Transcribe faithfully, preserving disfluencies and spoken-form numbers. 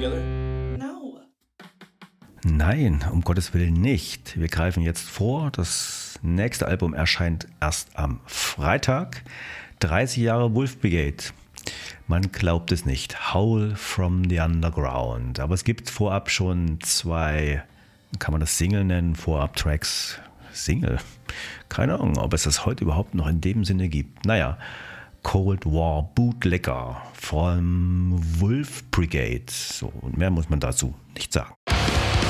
together? No. Nein, um Gottes Willen nicht. Wir greifen jetzt vor. Das nächste Album erscheint erst am Freitag. dreißig Jahre Wolf Brigade. Man glaubt es nicht. Howl from the Underground. Aber es gibt vorab schon zwei, kann man das Single nennen, Vorab-Tracks. Single? Keine Ahnung, ob es das heute überhaupt noch in dem Sinne gibt. Naja, Cold War Bootlegger vom Wolf Brigade. So, und mehr muss man dazu nicht sagen.